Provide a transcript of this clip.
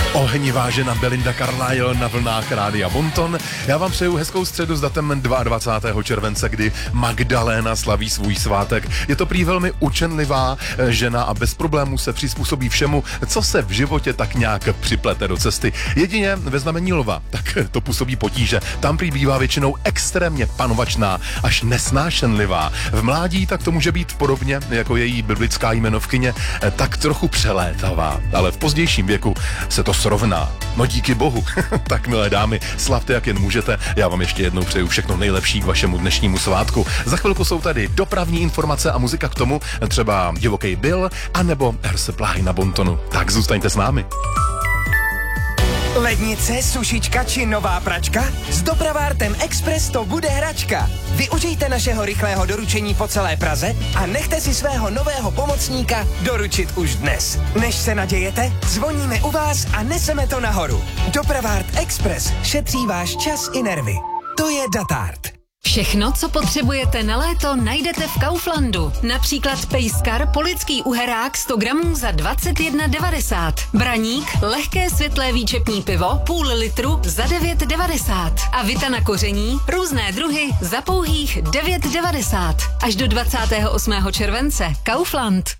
Ohnivá žena Belinda Carlisle na vlnách Rádia Bonton. Já vám přeju hezkou středu s datem 22. července, kdy Magdaléna slaví svůj svátek. Je to prý velmi učenlivá žena a bez problémů se přizpůsobí všemu, co se v životě tak nějak připlete do cesty. Jedině ve znamení lva, tak to působí potíže. Tam prý bývá většinou extrémně panovačná, až nesnášenlivá. V mládí tak to může být podobně jako její biblická jmenovkyně, tak trochu přelétavá, ale v pozdějším věku se to srovná. No díky bohu. Tak milé dámy, slavte jak jen můžete. Já vám ještě jednou přeju všechno nejlepší k vašemu dnešnímu svátku. Za chvilku jsou tady dopravní informace a muzika k tomu, třeba Divoký Bill, anebo Air Supply na Bontonu. Tak zůstaňte s námi. Lednice, sušička či nová pračka? S Dopravártem Express to bude hračka. Využijte našeho rychlého doručení po celé Praze a nechte si svého nového pomocníka doručit už dnes. Než se nadějete, zvoníme u vás a neseme to nahoru. Dopravárt Express šetří váš čas i nervy. To je Datard. Všechno, co potřebujete na léto, najdete v Kauflandu. Například pejskar polický uherák 100 gramů za 21,90. Braník, lehké světlé výčepní pivo, půl litru za 9,90. A vita na koření, různé druhy za pouhých 9,90. Až do 28. července. Kaufland.